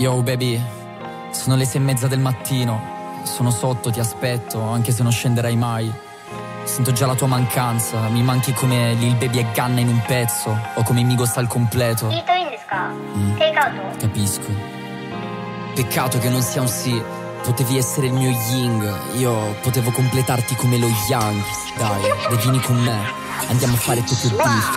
Yo baby, sono le 6:30 del mattino. Sono sotto, ti aspetto, anche se non scenderai mai. Sento già la tua mancanza. Mi manchi come Lil Baby e Gunna in un pezzo, o come Migos al completo. Take out. Capisco. Peccato che non sia un sì. Potevi essere il mio yin. Io potevo completarti come lo yang. Dai vieni con me. Andiamo a fare tutto il beef.